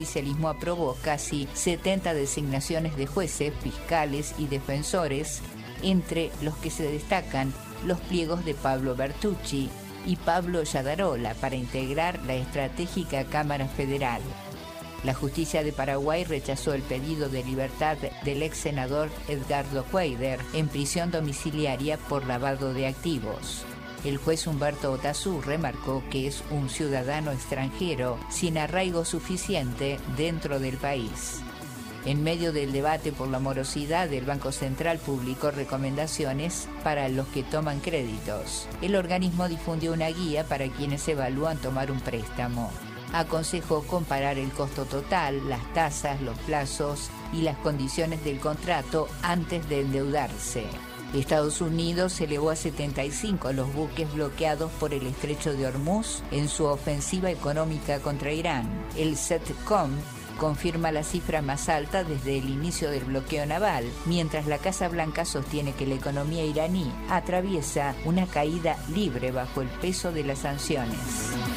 oficialismo aprobó casi 70 designaciones de jueces, fiscales y defensores, entre los que se destacan los pliegos de Pablo Bertucci y Pablo Yadarola para integrar la estratégica Cámara Federal. La justicia de Paraguay rechazó el pedido de libertad del ex senador Edgardo Cuéllar en prisión domiciliaria por lavado de activos. El juez Humberto Otazú remarcó que es un ciudadano extranjero sin arraigo suficiente dentro del país. En medio del debate por la morosidad, el Banco Central publicó recomendaciones para los que toman créditos. El organismo difundió una guía para quienes evalúan tomar un préstamo. Aconsejó comparar el costo total, las tasas, los plazos y las condiciones del contrato antes de endeudarse. Estados Unidos elevó a 75 los buques bloqueados por el estrecho de Hormuz en su ofensiva económica contra Irán. El CENTCOM confirma la cifra más alta desde el inicio del bloqueo naval, mientras la Casa Blanca sostiene que la economía iraní atraviesa una caída libre bajo el peso de las sanciones.